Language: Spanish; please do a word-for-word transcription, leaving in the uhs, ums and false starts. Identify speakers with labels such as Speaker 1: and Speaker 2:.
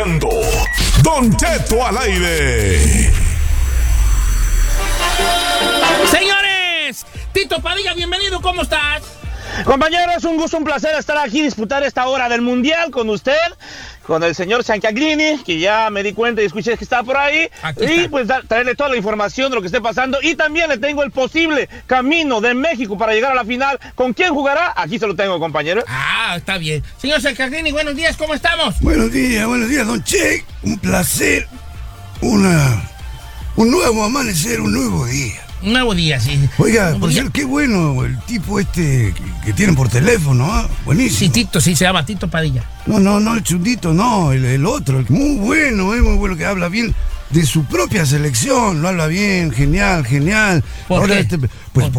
Speaker 1: Don Cheto al aire.
Speaker 2: Señores, Tito Padilla, bienvenido, ¿cómo estás?
Speaker 3: Compañeros, es un gusto, un placer estar aquí y disputar esta hora del Mundial con usted, con el señor Sancaglini, que ya me di cuenta y escuché que está por ahí.
Speaker 2: Aquí
Speaker 3: y
Speaker 2: está.
Speaker 3: pues da, traerle toda la información de lo que esté pasando. Y también le tengo el posible camino de México para llegar a la final. ¿Con quién jugará? Aquí se lo tengo, compañero.
Speaker 2: Ah, está bien. Señor Sancaglini, buenos días, ¿cómo estamos?
Speaker 4: Buenos días, buenos días, don Che. Un placer. Una, un nuevo amanecer, un nuevo día.
Speaker 2: Un nuevo día, sí.
Speaker 4: Oiga,
Speaker 2: Nuevo
Speaker 4: por
Speaker 2: día.
Speaker 4: cierto, qué bueno el tipo este que, que tienen por teléfono, ¿ah? Buenísimo.
Speaker 2: Sí, Tito, sí, se llama Tito Padilla.
Speaker 4: No, no, no, el chundito, no, el, el otro. El, muy bueno, es muy bueno que habla bien de su propia selección. Lo habla bien, genial, genial.
Speaker 2: ¿Por
Speaker 4: Ahora
Speaker 2: qué?
Speaker 4: este, pues
Speaker 2: ¿Por